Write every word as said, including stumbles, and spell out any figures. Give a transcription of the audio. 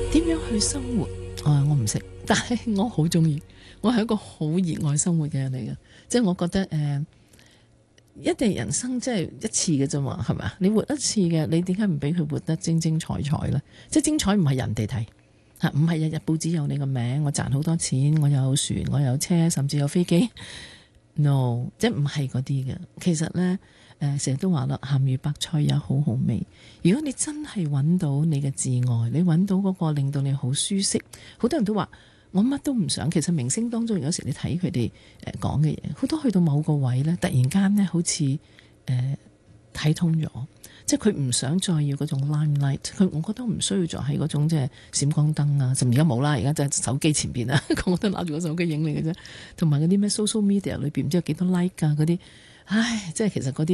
點樣去生活？啊，我唔識，但係我好中意。我係一個好熱愛生活嘅人嚟嘅，即係我覺得誒、呃，一定人生即係一次嘅啫嘛，係咪啊？你活一次嘅，你點解唔俾佢活得精精彩彩呢？即係精彩唔係人哋睇吓，唔係日日報紙有你個名，我賺好多錢，我有船，我有車，甚至有飛機。No， 即係唔係嗰啲嘅。其實呢。誒成日都話啦，鹹魚白菜也好好味。如果你真係揾到你嘅摯愛，你揾到嗰個令到你好舒適，好多人都話我乜都唔想。其實明星當中有時你睇佢哋誒講嘅嘢，好多去到某個位呢，突然間呢好似誒睇通咗，即係佢唔想再要嗰種 limelight。佢我覺得唔需要再喺嗰種即係閃光燈啊，甚至而家冇啦，而家就係手機前邊啊，我都拿住個手機影你嘅啫。同埋嗰啲咩 social media 裏邊唔知有幾多 like 啊嗰啲。唉，即係其實嗰啲